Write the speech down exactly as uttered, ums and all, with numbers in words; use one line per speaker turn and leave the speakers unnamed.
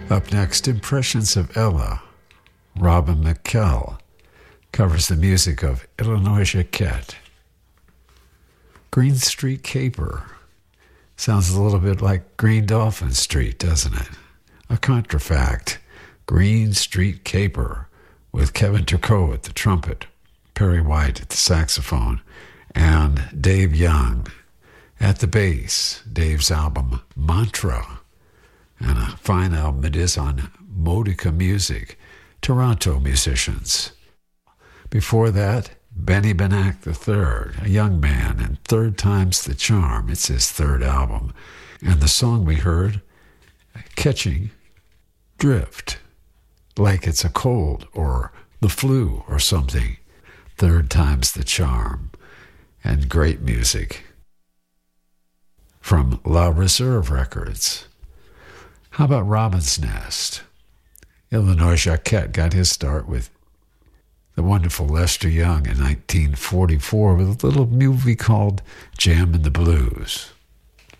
Up next, Impressions of Ella. Robin McKell covers the music of Illinois Jacquet. Green Street Caper. Sounds a little bit like Green Dolphin Street, doesn't it? A contrafact. Green Street Caper with Kevin Turco at the trumpet, Perry White at the saxophone, and Dave Young at the bass. Dave's album, Mantra. And a fine album it is on Modica Music, Toronto musicians. Before that, Benny Benack the third, a young man, and Third Time's the Charm. It's his third album. And the song we heard, Catching Drift, like it's a cold or the flu or something. Third Time's the Charm. And great music from La Reserve Records. How about Robin's Nest? Illinois Jacquet got his start with the wonderful Lester Young in nineteen forty-four with a little movie called Jam in the Blues.